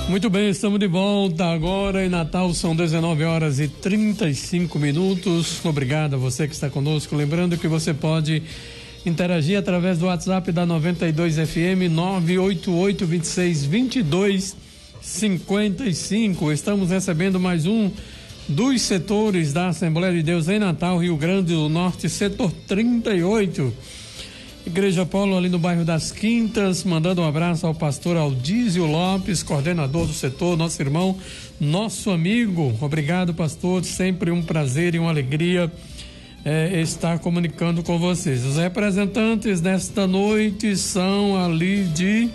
Muito bem, estamos de volta agora em Natal, são 19h35. Obrigado a você que está conosco. Lembrando que você pode interagir através do WhatsApp da 92 FM 988-26-22-55. Estamos recebendo mais um dos setores da Assembleia de Deus em Natal, Rio Grande do Norte, setor 38. Igreja Apolo, ali no bairro das Quintas, mandando um abraço ao pastor Aldísio Lopes, coordenador do setor, nosso irmão, nosso amigo. Obrigado, pastor, sempre um prazer e uma alegria estar comunicando com vocês. Os representantes desta noite são ali de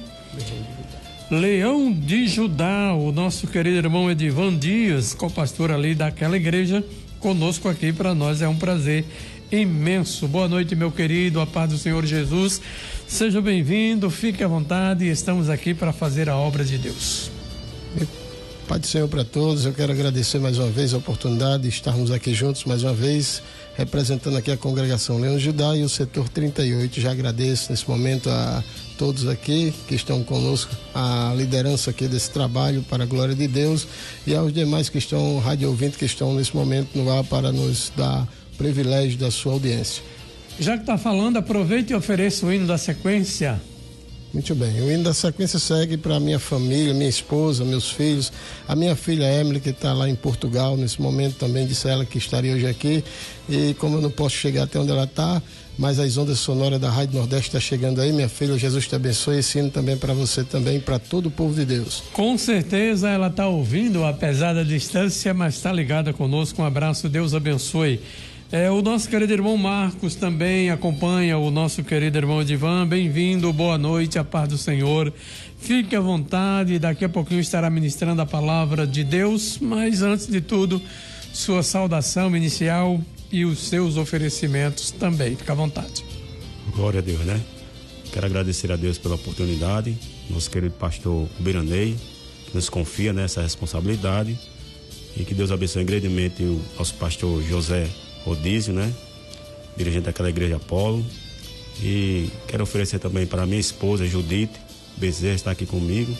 Leão de Judá, o nosso querido irmão Edivan Dias, co-pastor ali daquela igreja, conosco aqui. Para nós é um prazer imenso. Boa noite, meu querido, a paz do Senhor Jesus. Seja bem-vindo, fique à vontade, estamos aqui para fazer a obra de Deus. Pai do Senhor para todos, eu quero agradecer mais uma vez a oportunidade de estarmos aqui juntos mais uma vez, representando aqui a congregação Leão de Judá e o setor 38. Já agradeço nesse momento a todos aqui que estão conosco, a liderança aqui desse trabalho para a glória de Deus, e aos demais que estão, rádio ouvintes, que estão nesse momento no ar para nos dar privilégio da sua audiência. Já que está falando, aproveite e ofereça o hino da sequência. Muito bem, o hino da sequência segue para minha família, minha esposa, meus filhos, a minha filha Emily, que está lá em Portugal nesse momento, também disse ela que estaria hoje aqui, e como eu não posso chegar até onde ela está, mas as ondas sonoras da Rádio Nordeste está chegando aí, minha filha, Jesus te abençoe, esse hino também para você também, para todo o povo de Deus. Com certeza ela está ouvindo, apesar da distância, mas está ligada conosco. Um abraço, Deus abençoe. O nosso querido irmão Marcos também acompanha o nosso querido irmão Edivan. Bem-vindo, boa noite, a paz do Senhor. Fique à vontade, daqui a pouquinho estará ministrando a palavra de Deus, mas antes de tudo, sua saudação inicial e os seus oferecimentos também. Fique à vontade. Glória a Deus, né? Quero agradecer a Deus pela oportunidade, nosso querido pastor Biranei, que nos confia nessa responsabilidade, e que Deus abençoe grandemente o nosso pastor José Rodízio, né? Dirigente daquela igreja Apolo. E quero oferecer também para minha esposa Judite Bezerra, está aqui comigo,